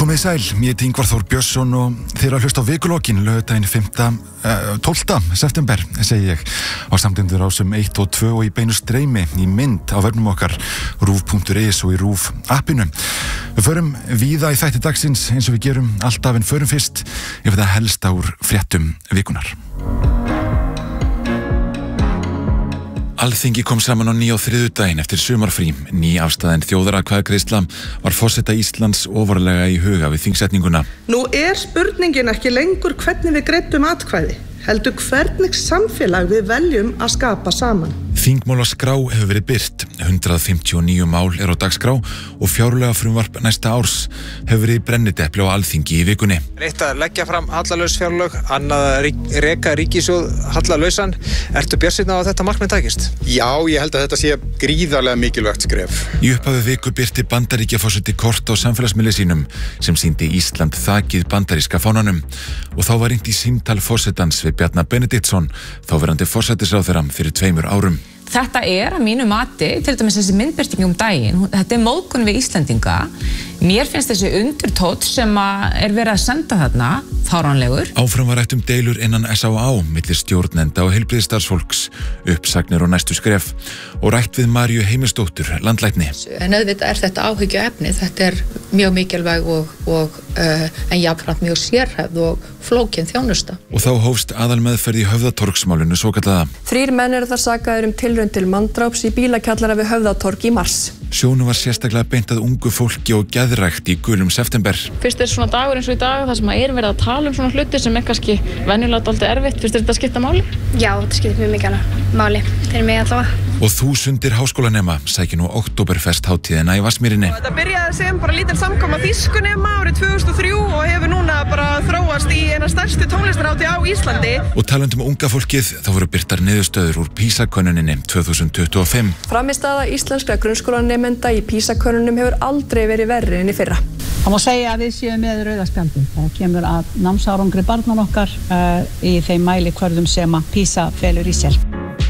Komið sæl, ég heiti Ingvar Þór Björnsson og þið eru að hlusta á vikulokin laugardaginn 12. september, segi ég, á samtengdur ásum 1 og 2 og í beinu streymi í mynd á vefnum okkar rúv.is og í RÚV appinu. Við förum víða í þætti dagsins eins og við gerum alltaf, en förum fyrst yfir það helsta úr fréttum vikunar. Alþingi kom saman á ný á þriðjudaginn eftir sumarfrí. Ný afstaðin þjóðaratkvæðagreiðsla var forseta Íslands ofarlega í huga við þingsetninguna. Nú spurningin ekki lengur hvernig við greiddum atkvæði, heldur hvernig samfélag við veljum að skapa saman. Þingmálaskrá hefur verið birt. 159 mál á dagskrá og fjárlagafrumvarp næsta árs hefur verið í brennidepli á Alþingi í vikunni. Eitt að leggja fram hallalaus fjárlög, annað að reka ríkissjóð hallalausan. Ertu bjartsýnn á að þetta markmið takist? Já, ég held að þetta sé gríðarlega mikilvægt skref. Í upphafi viku birti Bandaríkjaforseti kort á samfélagsmiðli sínum sem sýndi Ísland þakið bandaríska fánanum og þá var hringt í símtal forsetans við Bjarna Benediktsson, þáverandi forsætisráðherra fyrir 2 árum. Þetta að mínu mati, til dæmis þessi myndbirting daginn, þetta móðgun við Íslendinga. Mér finnst þessi undirtótt sem verið að senda þarna fáránlegur. Áfram var rætt deilur innan SÁÁ milli stjórnenda og heilbrigðisstarfsfólks, uppsagnir og næstu skref og rætt við Maríu Heimilsdóttur, landlækni. En auðvitað þetta áhyggjuefni, þetta mjög mikilvæg en jafnframt mjög sérhæfð og flókin þjónusta. Og þá hófst aðalmeðferð í Höfðatorgsmálinu svokallaða. 3 menn eru þar sakaðir tilraun til manndráps í bílakjallara við Höfðatorg í mars. Sjónu var sérstaklega beint að ungu fólki og geðrækt í gulum september. Fyrst svona dagur eins og í dag, þar sem verið að tala svona hluti sem kannski venjulega dálítið erfitt. Fyrst þetta skipta máli? Já, þetta skiptir mjög mikið máli. Fyrir mig allavega. Og þúsundir háskólanema sækja nú Októberfest hátíðina í Vatnsmýrinni. Þetta byrjaði sem bara lítil samkoma þýskunema árið 2003 og hefur núna bara þróast í eina stærstu tónlistarhátíð á Íslandi. Og talandi unga fólkið, þá voru birtar niðurstöður úr PISA-könnuninni 2025. Frammistaða íslenskra grunnskólanemenda í PISA-könnunum hefur aldrei verið verri en í fyrra. Það má segja að við séum með rauða spjaldið. Það kemur að námsárangri barnan okkar í þeim mælikvörðum sem að PISA felur í sér.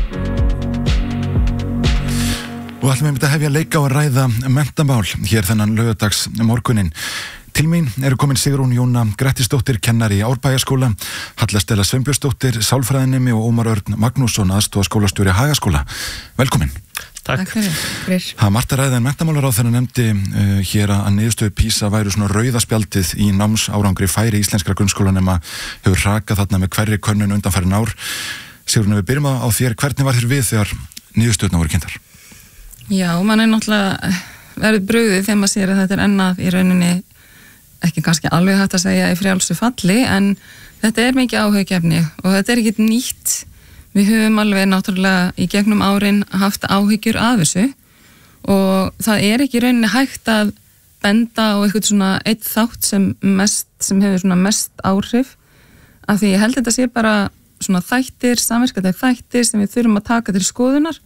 Og ætlum við að hefja leika og ræða menntamál hér þennan laugardags morguninn. Til mín eru komin Sigrún Jóna Grettisdóttir, kennari í Árbæjarskóla, Halla Stella Sveinbjörnsdóttir, sálfræðinemi og Ómar Örn Magnússon, aðstoðarskólastjóri Hagaskóla. Velkomin. Takk. Það margt að ræða en menntamálaráðherra nefndi hér að niðurstöður PISA væru svona rauðaspjaldið í námsárangri færi íslenskra grunnskólanema hefur hrakað þarna með hverri könnun undanfarin ár. Sigrún, við byrjum á þér. Hvernig var þér við þegar niðurstöðurnar voru kynntar? Já, mann náttúrulega verið brugðið þegar maður sér að þetta ennað í rauninni ekki kannski alveg hægt að segja í frjálsu falli, en þetta mikið áhugjefni og þetta ekkert nýtt. Við höfum alveg náttúrulega í gegnum árin haft áhyggjur af þessu og það ekki í rauninni hægt að benda á eitthvað svona eitt þátt sem hefur svona mest áhrif, af því ég held þetta sé bara svona þættir, samverkandi þættir sem við þurfum að taka til skoðunar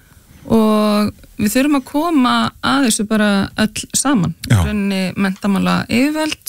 og við þurfum að koma að þessu bara öll saman. Rauninni menntamála yfirvöld,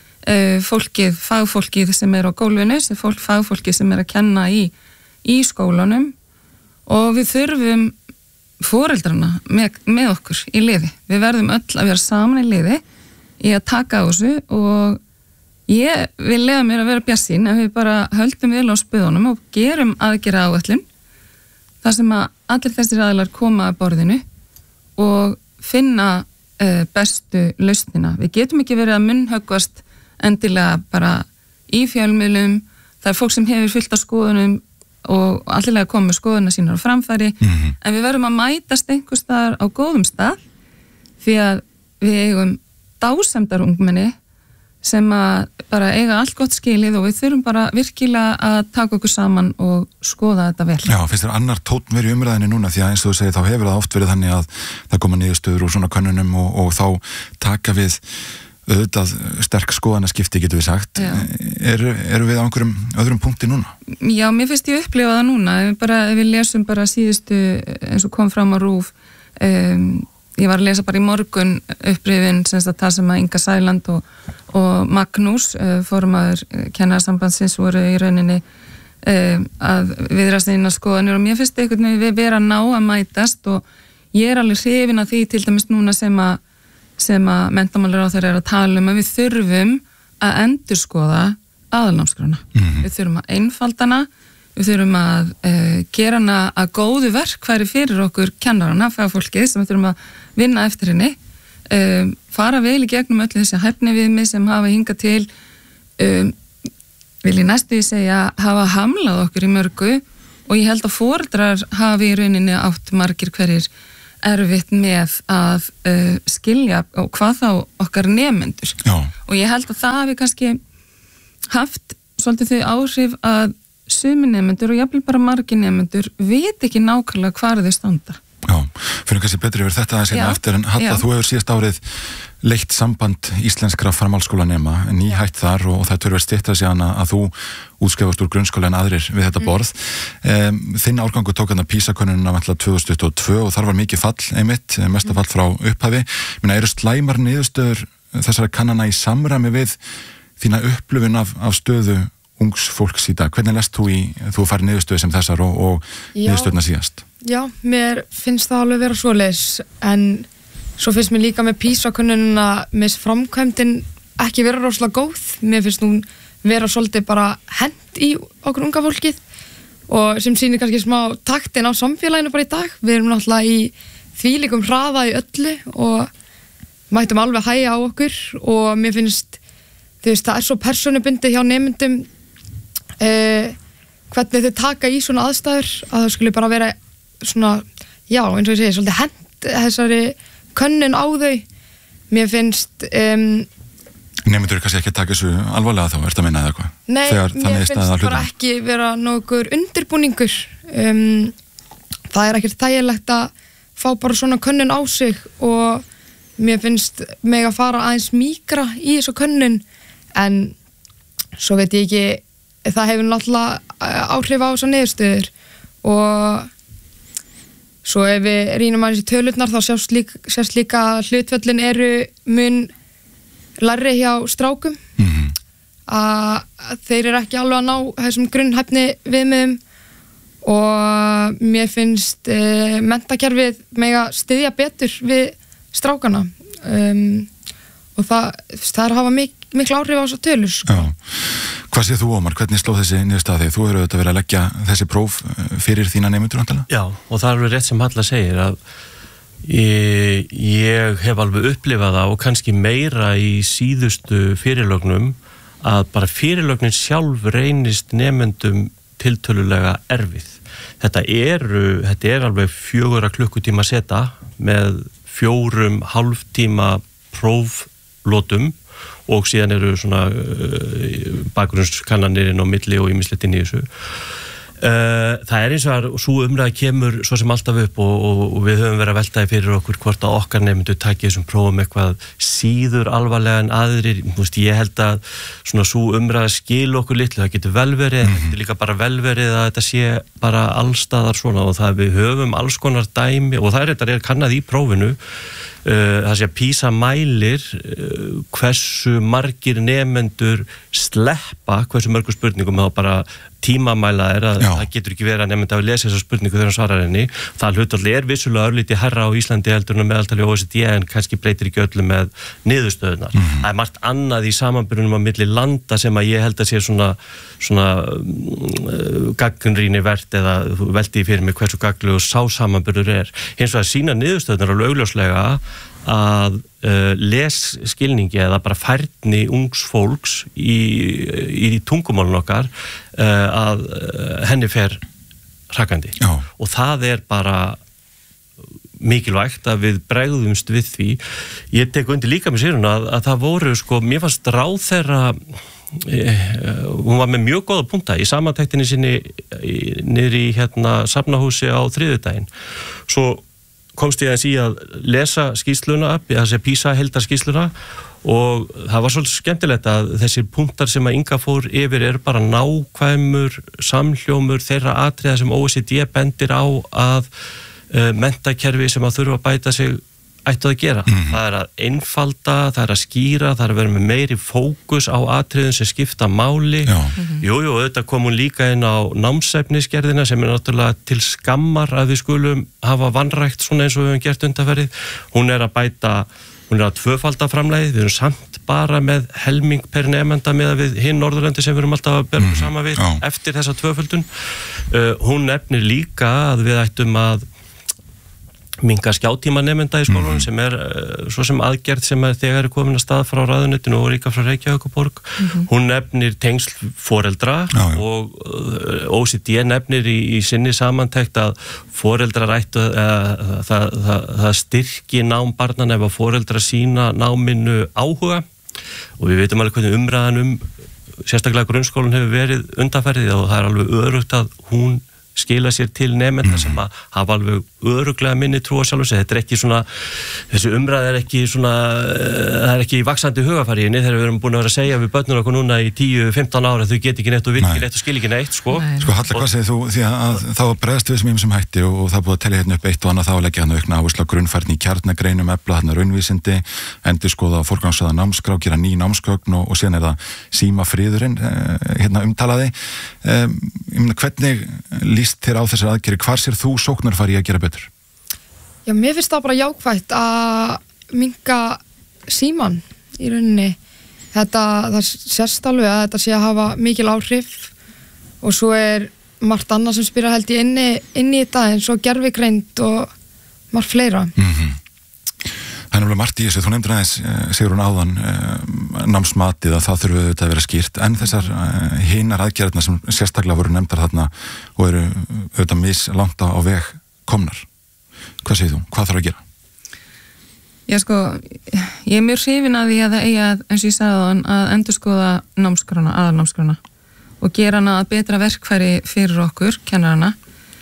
fagfólkið sem á gólfinu, fagfólkið sem að kenna í skólanum og við þurfum foreldrana með okkur í liði. Við verðum öll að vera saman í liði í að taka á þessu og ég vil leyfa mér að vera bjartsýn ef við bara höldum vel á spöðunum og gerum aðgerðaáætlun þar sem að allir þessir aðilar koma að borðinu og finna bestu lausnina. Við getum ekki verið að munnhöggvast endilega bara í fjölmiðlum. Það fólk sem hefur fullt af skoðunum og allilega koma með skoðuna sínar á framfæri, en við verðum að mætast einhvers staðar á góðum stað því að við eigum dásemdar ungmenni sem að bara eiga allt gott skilið og við þurfum bara virkilega að taka okkur saman og skoða þetta vel. Já, finnst þér annar tónn verið í umræðinni núna því að eins og þú segir þá hefur það oft verið þannig að það koma niðurstöður úr svona könnunum og þá taka við auðvitað sterk skoðanaskipti getur við sagt. Eru við á einhverjum öðrum punkti núna? Já, mér finnst ég upplifa það núna. Ef við lesum bara síðustu eins og kom fram á RÚV, ég var að lesa bara í morgun upprifin það sem að Inga Sæland og Magnús, formaður kennarasambandsins, voru í rauninni að viðrast sínar skoðanir og mér finnst einhvern veginn við vera að ná að mætast og ég alveg hrifin af því til dæmis núna sem sem að menntamálaráðherra að tala að við þurfum að endurskoða aðalnámskrána. Við þurfum að einfaldana, við þurfum að gera hana að góðu verkfæri fyrir okkur kennarana, fagfólkið sem við þurfum að vinna eftir henni, fara vel í gegnum öll þessi hæfniviðmið sem hafa hingað til, vil ég næstu því segja, hafa hamlað okkur í mörgu og ég held að foreldrar hafi í rauninni átt margir hverjir erfitt með að skilja og hvað þá okkar nemendur. Já. Og ég held að það hafi kannski haft svolítið þau áhrif að sumi nemendur og jafnvel bara margir nemendur veit ekki nákvæmlega hvar þau standa. Já, fyrir kannski betri yfir þetta aðeins eftir en Halla, þú hefur síðast árið leitt samband íslenskra framhaldsskólanema, nýhætt þar og það törfur stytta sig hana að þú útskrifast úr grunnskóla en aðrir við þetta borð. Þinn árgangur tók hana PISA-könnunina 2022 og þar var mikið fall einmitt, mesta fall frá upphafi. Eru slæmar niðurstöður þessara kannana í samræmi við þína upplifun af stöðu ungs fólks í dag? Hvernig lest þú farið niðurstöðu sem þessar og niðurstöðuna síðast? Já, mér finnst það alveg vera svoleiðis, en svo finnst mér líka með PISA-könnunina með framkvæmdin ekki vera rosalega góð. Mér finnst hún vera svolítið bara hent í okkur unga fólkið og sem sýnir kannski smá taktin á samfélaginu bara í dag. Við erum náttúrulega í þvílíkum hraða í öllu og mættum alveg hægja á okkur og mér finnst, það er svo persónubundið hjá nemendum hvernig þau taka í svona aðstæður að það skulle bara vera svona, já, eins og ég segi, svolítið hent þessari könnun á þau. Mér finnst Nemendur kannski ekki að taka þessu alvarlega þá, ertu að minna eða hvað? Nei, mér finnst bara ekki vera nokkur undirbúningur. Það er ekkert þægilegt að fá bara svona könnun á sig og mér finnst mig að fara aðeins mýkra í þessu könnun, en svo veit ég ekki, það hefur náttúrulega áhrif á þessar niðurstöður og svo ef við rýnum aðeins í tölurnar þá sést líka að hlutföllin eru mun lægri hjá strákum, að þeir eru ekki alveg að ná þessum grunnhæfni viðmiðum og mér finnst menntakerfið mega styðja betur við strákana og það hafa mikil áhrif á þessar tölur. Já. Hvað séð þú, Ómar? Hvernig sló þessi niðurstaða þig? Þú hefur auðvitað verið að leggja þessi próf fyrir þína nemendur vantilega? Já, og það er alveg rétt sem Halla segir að ég hef alveg upplifað það og kannski meira í síðustu fyrirlögnum að bara fyrirlögnin sjálf reynist nemendum tiltölulega erfið. Þetta er alveg 4 klukkutíma seta með 4,5 tíma próflotum og síðan eru svona bakgrunnskannanir inn á milli og ýmislegt inn í þessu. Það er eins og svo umræða kemur svo sem alltaf upp og við höfum verið að veltaði fyrir okkur hvort að okkar nemendur taki þessum prófum eitthvað síður alvarlega en aðrir. Ég held að svona svo umræða skil okkur litlu, það getur vel verið, það getur líka bara vel verið að þetta sé bara allstaðar svona og það við höfum alls konar dæmi og það er kannað í prófinu. Það sé að PISA mælir hversu margir nemendur sleppa hversu mörgum spurningum þá bara tímamæla að það getur ekki verið að nemenda að lesa þessa spurningu þegar hann svarar henni. Það hlutfall vissulega örlítið hærra á Íslandi heldur en meðaltali OECD en kannski breytir ekki öllu með niðurstöðunar. Það er margt annað í samanburðunum á milli landa sem að ég held að sé svona gagnrýni vert eða velti fyrir mig hversu gagnlegur sá samanburður er. Hins vegar sína niðurstöðunar alveg augljóslega að lesskilningi eða bara færni ungs fólks í tungumálun okkar að henni fer hrakandi. Og það er bara mikilvægt að við bregðumst við því. Ég tek undir líka með Sigrúnu að það voru mér fannst ráðherra hún var með mjög góða punkta í samantektinni sinni niður í safnahúsi á þriðjudaginn. Svo komst ég aðeins í að lesa skýrsluna þessi PISA heildarskýrsluna og það var svolítið skemmtilegt að þessir punktar sem að Inga fór yfir eru bara nákvæmur samhljómur þeirra atriða sem OECD bendir á að menntakerfi sem að þurfa að bæta sig ættu að gera. Það er að einfalda, það er að skýra, það er að vera með meiri fókus á atriðum sem skipta máli. Jújú, þetta kom hún líka inn á námsefnisgerðina sem er náttúrulega til skammar að við skulum hafa vanrækt svona eins og við höfum gert undanfarið. Hún er að hún að tvöfalda framlagið, við erum samt bara með helming per nemenda með við hinn Norðurlöndi sem við erum alltaf að berja saman við eftir þessa tvöföldun. Hún nefnir líka að við ættum að minnka skjátíma nemenda í skólanum sem svo sem aðgerð sem þegar komin að stað frá ráðuneytinu og líka frá Reykjavíkurborg. Hún nefnir tengsl foreldra og OECD nefnir í sinni samantekt að foreldrar ættu það styrki nám barnanna ef að foreldrar sína náminu áhuga og við veitum alveg hvernig umræðan sérstaklega grunnskólan hefur verið undanferðið og það alveg örugt að hún skila sér til nemenda sem að hafa alveg öruglega minni trú á sjálfu sig. Þetta ekki svona, þessi umræð ekki svona, það ekki í vaxandi hugafæriðinni þegar við erum búin að vera að segja við börnum okkur núna í 10-15 ára þau get ekki neitt og vil ekki neitt og skil ekki neitt, sko. Sko Halla, hvað segir þú? Því að þá bregðast við sem hætti og það búið að telja hérna upp eitt og annað þá að leggja hérna aukna áherslu á grunnfærni í kjarnagreinum, efla hérna raunvísindi, endurskoða forgangsraða námskrá, gera ný námsgögn og síðan það símafriðurinn hérna umtalaði. Hvernig líst þér á þessar aðgerðir? Hvar sér þú sóknarfæri að gera betur? Já, mér finnst það bara jákvætt að minnka síman í rauninni. Það sérst alveg að þetta sé að hafa mikil áhrif og svo margt annað sem spyrir held ég inn í þetta eins og gervigreind og margt fleira. Það er náttúrulega margt í þessu, þú nefndir aðeins, Sigrún áðan, námsmatið að það þurfi auðvitað að vera skýrt, en þessar hinar aðgerðirnar sem sérstaklega voru nefndar þarna og eru auðvitað mislangt á veg komnar. Hvað segir þú? Hvað þarf að gera? Já sko, ég mjög hrifin að því að það eigi að, eins og ég sagði áðan, að endurskoða námskrána, aðalnámskrána og gera hana að betra verkfæri fyrir okkur, kennarana.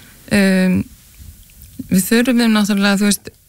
Við þurfum náttúrulega, þú veist,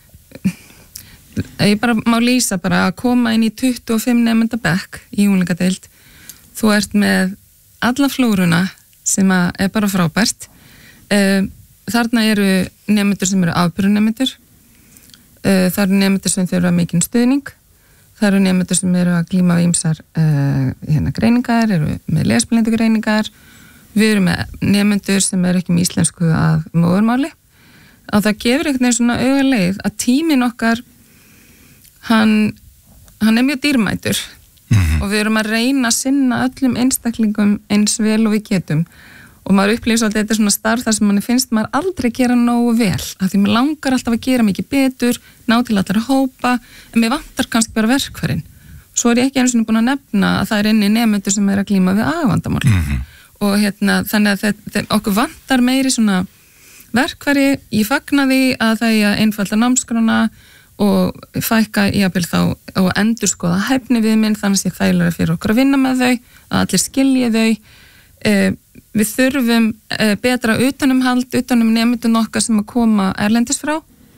ég bara má lýsa bara að koma inn í 25 nemenda bekk í unglingadeild, þú ert með alla flóruna sem er bara frábært. Þarna eru nemendur sem eru afburðunemendur, það eru nemendur sem þurfa mikinn stuðning, það eru nemendur sem eru að glíma við ýmsar greiningar, eru með lesblindu greiningar, við erum með nemendur sem eru ekki með íslensku að móðurmáli og það gefur einhvern veginn svona augaleið að tíminn okkar hann mjög dýrmætur og við erum að reyna að sinna öllum einstaklingum eins vel og við getum og maður upplýðir svolítið þetta er svona starf þar sem manni finnst maður aldrei gera nógu vel af því maður langar alltaf að gera mikið betur ná til alltaf að hópa en mér vantar kannski bara verkfærin svo ég ekki einu sinni búin að nefna að það inni nemendur sem að glíma við agavandamál og þannig að okkur vantar meiri svona verkfæri ég fagna því að það er að einfalda námskrána og fækka jafnvel þá og endurskoða hæfni viðmið þannig að það er fyrir okkur að vinna með þau að allir skilji þau við þurfum betra utanum nemendun okkar sem að koma erlendis frá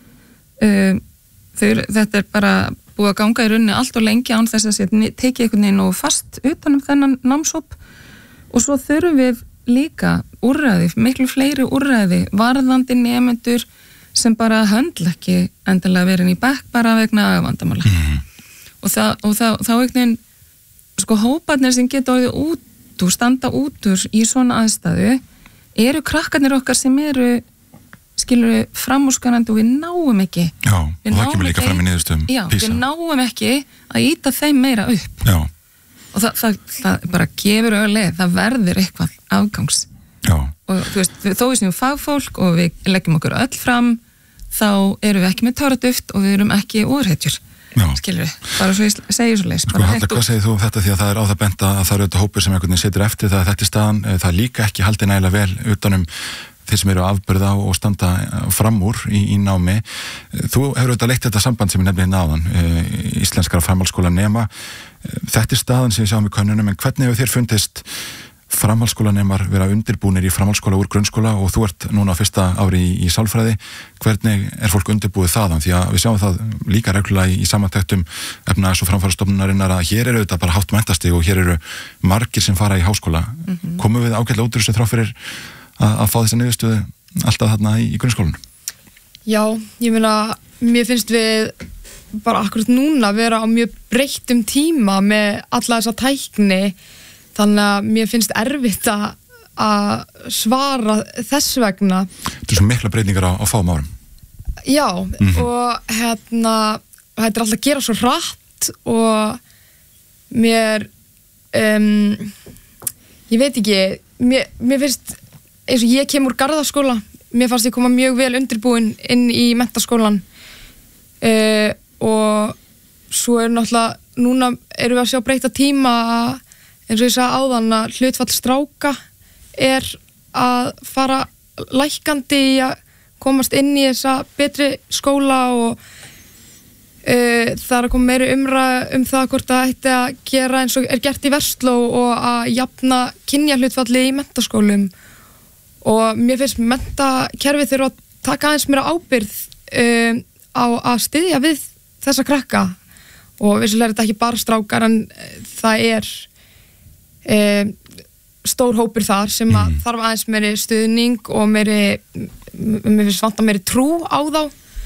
þetta er bara búið að ganga í rauninni allt og lengi án þess að tekið einhvern veginn og fast utanum þennan námshóp og svo þurfum við líka úrræði, miklu fleiri úrræði varðandi nemendur sem bara höndla ekki endilega verið í bekk bara vegna vandamála og þá einhvern sko hóparnir sem geta orðið út og standa út úr í svona aðstæðu eru krakkarnir okkar sem eru skilur framúrskarandi og við náum ekki og það kemur líka fram í niðurstöðum PISA við náum ekki að ýta þeim meira upp og það bara gefur auðvitað það verður eitthvað afgangs og þú veist, þó við séum fagfólk og við leggjum okkur öll fram þá erum við ekki með töraduft og við erum ekki úrhetjur skilur við, bara svo ég segir svo leys Sko Halla, hvað segir þú um þetta því að það er á það bent að það eru auðvitað hópur sem einhvern veginn setur eftir það að þetta er staðan, það er líka ekki haldið nægilega vel utanum þeir sem eru afbyrða og standa fram úr í námi. Þú hefur auðvitað leitt þetta samband sem ég nefni hérna áðan, íslenskara framhaldsskóla nema. Þetta er staðan sem við sjáum í könnunum, en hvernig hefur þér fundist framhaldsskólanemar vera undirbúnir í framhaldsskóla úr grunnskóla og þú ert núna á fyrsta ári í sálfræði. Hvernig er fólk undirbúið þaðan? Því að við sjáum það líka reglulega í samantektum efnahags- og framfarastofnunarinnar að hér eru auðvitað bara hátt menntastig og hér eru margir sem fara í háskóla. Komum við ágætlega út úr þessu þrátt fyrir að fá þessa niðurstöðu alltaf þarna í grunnskólanum? Já, ég meina, mér finnst við bara akkurat núna vera á mjög breyttum tíma með alla þessa tækni, þannig að mér finnst erfitt að svara þess vegna. Þetta er svo mikla breytingar á fáum árum. Já, og þetta alltaf að gera svo hratt og mér ég veit ekki mér finnst eins og ég kem úr Garðaskóla mér fannst ég koma mjög vel undirbúin inn í menntaskólan og svo náttúrulega núna erum við að sjá breyta tíma eins og ég sagði áðan að hlutfall stráka að fara lækkandi í að komast inn í þessa betri skóla og það að koma meiri umræða það hvort það ætti að gera eins og gert í Versló og að jafna kynjahlutfalli í menntaskólum og mér finnst menntakerfið þurfa að taka aðeins meira ábyrgð á að styðja við þessa krakka og vissulega þetta ekki bara strákar en það stór hópur þar sem að þarf aðeins meiri stuðning og mér finnst vanta meiri trú á þá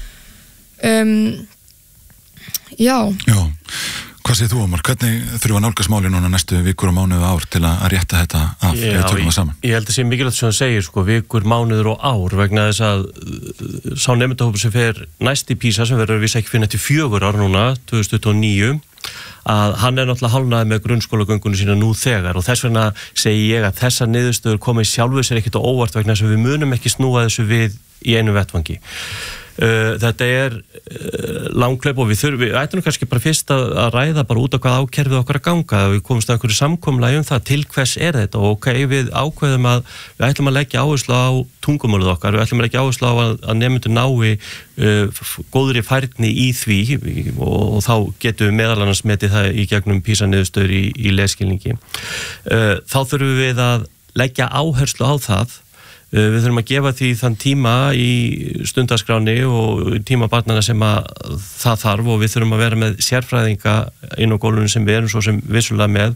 Já. Hvað segir þú, Ómar? Hvernig þurfum að nálgast máli núna næstu vikur og mánuð og ár til að rétta þetta af ef við tökum það saman? Ég held að sé mikilvægt sem það segir, vikur, mánuður og ár vegna þess að sá nemendahópur sem fer næst í PISA sem verður við ekki fyrir nætti 4 ár núna, 2029 að hann náttúrulega hálfnaði með grunnskólagöngunum sína nú þegar og þess vegna segi ég að þessar niðurstöður komið sjálfu sér ekkert á óvart vegna þess að við munum ekki snúa þessu við í einu vettvangi. Þetta langklaup og við ættum kannski bara fyrst að ræða bara út á hvað ákerfið okkar að ganga við komumst að einhverju samkomulagi það til hvers þetta og við ákveðum að við ætlum að leggja áherslu á tungumálið okkar, við ætlum að leggja áherslu á að nemendur nái góðri færni í því og þá getum við meðal annars metið það í gegnum PISA niðurstöður í lesskilningi þá þurfum við að leggja áherslu á það við þurfum að gefa því þann tíma í stundaskráni og tíma barnana sem að það þarf og við þurfum að vera með sérfræðinga inn á gólunum sem við erum svo sem vissulega með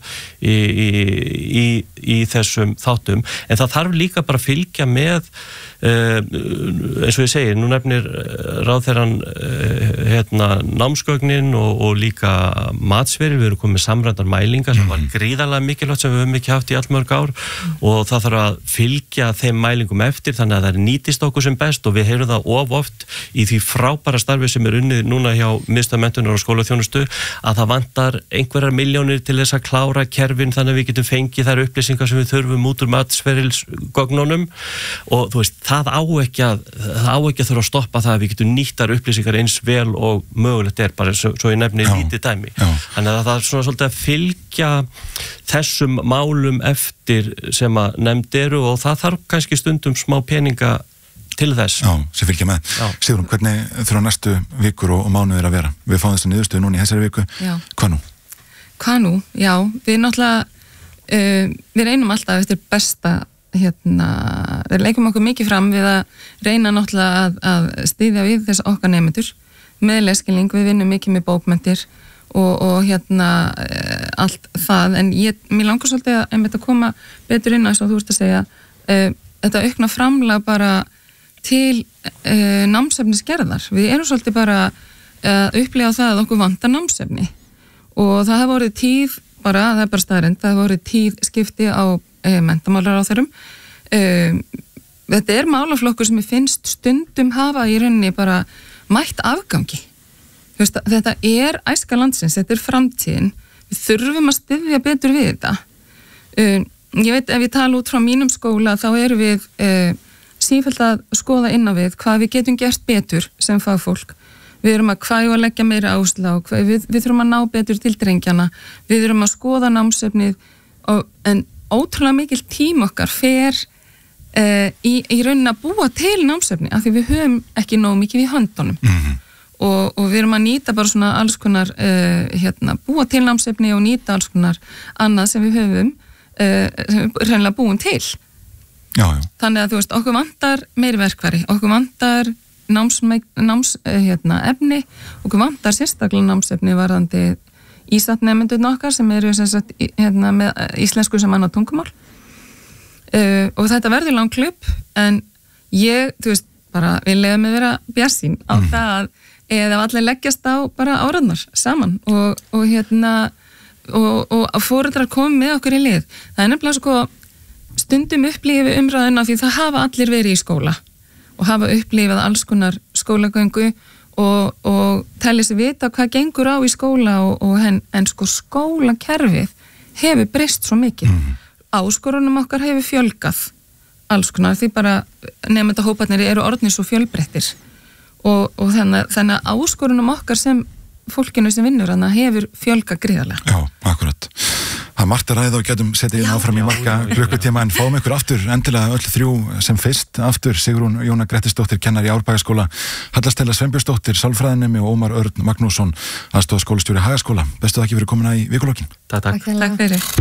í þessum þáttum en það þarf líka bara að fylgja með eins og ég segi, nú nefnir ráðherrann námsgögnin og líka matsverið, við erum komið með samrændar mælingar sem var gríðarlega mikilvægt sem við höfum ekki haft í allmörg ár og það þarf að fylgja þeim mælingum eftir þannig að það nýtist okkur sem best og við heyrum það oft í því frábæra starfi sem unnið núna hjá Miðstöð menntunar og skólaþjónustu að það vantar einhverjar milljónir til þess að klára kerfin þannig að við getum fengið þær upplýsingar sem við þurfum út úr matsferilsgögnunum og þú veist, það á ekki að þurfa að stoppa það að við getum nýttar upplýsingar eins vel og mögulegt bara svo ég nefni lítið dæmi. Þannig að það er svona svolítið að fylgja þessum málum eftir sem að nefnd eru og það þarf kannski stundum smá peninga til þess. Já, sem fylgja með. Sigrún, hvernig þurfa næstu vikur og mánuðir að vera? Við fáum þessa niðurstöðu núna í þessari viku. Hvað nú? Hvað nú? Já, við náttúrulega við reynum alltaf eftir besta við leikum okkur mikið fram við að reyna náttúrulega að styðja við þess okkar nemendur með lesskilning, við vinnum mikið með bókmenntir og allt það, en mér langar svolítið að einmitt að koma betur inn á þess að þú ert að segja þetta aukna framlag bara til námsefnisgerðar, við erum svolítið bara að upplifa það að okkur vantar námsefni og það hefur vorið tíð bara, það er bara staðreynd, það hefur vorið tíð skipti á menntamálaráðherrum þetta málaflokkur sem ég finnst stundum hafa í rauninni bara mætt afgangi þetta æska landsins, þetta framtíðin við þurfum að styðja betur við þetta ég veit ef ég tala út frá mínum skóla þá erum við sífellt að skoða inn á við hvað við getum gert betur sem fagfólk við erum að hvað að leggja meira áherslu á við þurfum að ná betur til drengjana við erum að skoða námsefnið en ótrúlega mikil tím okkar fer í raunin að búa til námsefni af því við höfum ekki nóg mikið í höndunum og við erum að nýta bara svona alls konar búa til námsefni og nýta alls konar annað sem við höfum sem við reynilega búum til þannig að þú veist okkur vantar meiri verkfæri, okkur vantar efni okkur vantar sérstaklega námsefni varðandi ísatnemendurinn okkar sem eru með íslensku sem annað tungumál og þetta verður langklaup en þú veist, bara við leiðum að vera bjarsýn á það eða allir leggjast á bara áraðnar saman og foreldrar komið með okkur í lið. Það nefnilega stundum upplifið umræðuna því það hafa allir verið í skóla og hafa upplifað alls konar skólagöngu og telli sig vita hvað gengur á í skóla en sko skólakerfið hefur breyst svo mikið. Áskorunum okkar hefur fjölgað alls konar því bara nemendahóparnir eru orðnir svo fjölbreyttir og þannig að áskorunum okkar sem fólkinu sem vinnur hefur fjölgað gríðarlega. Já, akkurat. Það er margt að ræða og getum setið inn áfram í marga klukkutíma en fáum ykkur aftur endilega öll þrjú sem fyrst aftur Sigrún Jóna Grettisdóttir kennari í Árbæjarskóla, Halla Stella Sveinbjörnsdóttir sálfræðinemi og Ómar Örn Magnússon aðstoðarskólastjóri Hagaskóla. Bestu þakki fyrir komuna í vikulokin. Takk. Takk fyrir.